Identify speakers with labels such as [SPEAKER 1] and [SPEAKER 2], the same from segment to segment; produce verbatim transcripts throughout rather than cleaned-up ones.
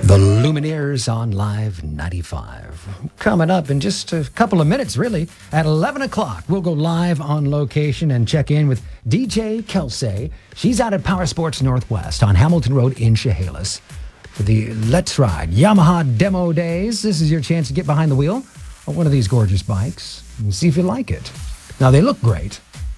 [SPEAKER 1] The Lumineers on Live ninety-five. Coming up in just a couple of minutes, really. At eleven o'clock, we'll go live on location and check in with D J Kelsey. She's out at Power Sports Northwest on Hamilton Road in Chehalis for the Let's Ride Yamaha Demo Days. This is your chance to get behind the wheel of one of these gorgeous bikes and see if you like it. Now, they look great.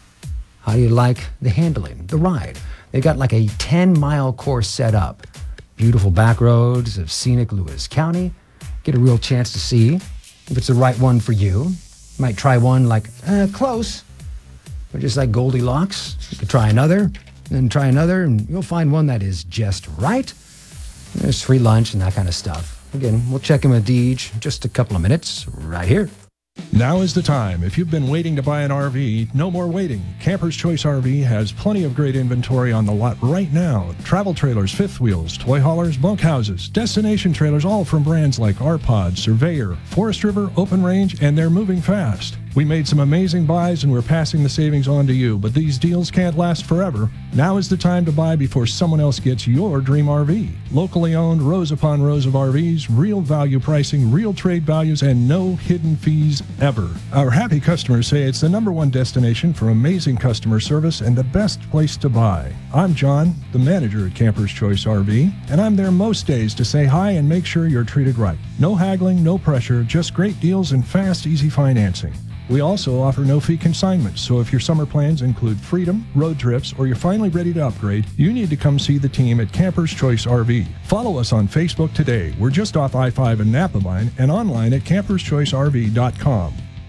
[SPEAKER 1] How do you like the handling, the ride? They got like a ten-mile course set up. Beautiful back roads of scenic Lewis County. Get a real chance to see if it's the right one for you. You might try one like, uh, close, or just like Goldilocks. You could try another, then try another, and you'll find one that is just right. There's free lunch and that kind of stuff. Again, we'll check in with Deej in just a couple of minutes right here.
[SPEAKER 2] Now is the time. If you've been waiting to buy an R V, no more waiting. Camper's Choice R V has plenty of great inventory on the lot right now. Travel trailers, fifth wheels, toy haulers, bunkhouses, destination trailers, all from brands like R-Pod, Surveyor, Forest River, Open Range, and they're moving fast. We made some amazing buys and we're passing the savings on to you, but these deals can't last forever. Now is the time to buy before someone else gets your dream R V. Locally owned, rows upon rows of R Vs, real value pricing, real trade values, and no hidden fees ever. Our happy customers say it's the number one destination for amazing customer service and the best place to buy. I'm John, the manager at Camper's Choice R V, and I'm there most days to say hi and make sure you're treated right. No haggling, no pressure, just great deals and fast, easy financing. We also offer no-fee consignments, so if your summer plans include freedom, road trips, or you're finally ready to upgrade, you need to come see the team at Camper's Choice R V. Follow us on Facebook today. We're just off I five and Napa Line and online at campers choice r v dot com.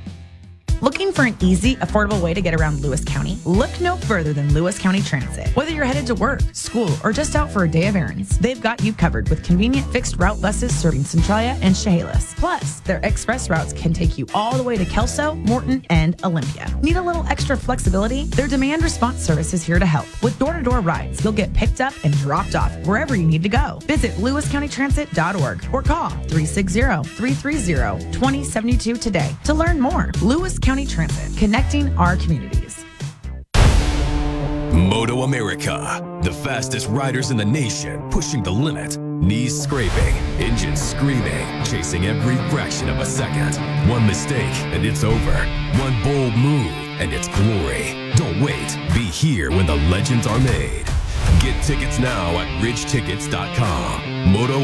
[SPEAKER 3] Looking for an easy, affordable way to get around Lewis County? Look no further than Lewis County Transit. Whether you're headed to work, school, or just out for a day of errands, they've got you covered with convenient fixed route buses serving Centralia and Chehalis. Plus, their express routes can take you all the way to Kelso, Morton, and Olympia. Need a little extra flexibility? Their demand response service is here to help. With door-to-door rides, you'll get picked up and dropped off wherever you need to go. Visit lewis county transit dot org or call three six zero, three three zero, two zero seven two today to learn more. Lewis County Transit, connecting our communities.
[SPEAKER 4] Moto America, the fastest riders in the nation, pushing the limit, knees scraping, engines screaming, chasing every fraction of a second. One mistake and it's over. One bold move and it's glory. Don't wait. Be here when the legends are made. Get tickets now at ridge tickets dot com. Moto